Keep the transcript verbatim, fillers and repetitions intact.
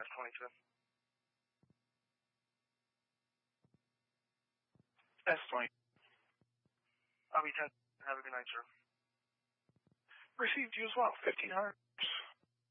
twenty-two. S twenty. I'll be ten. Have a good night, sir. Received you as well. fifteen hundred.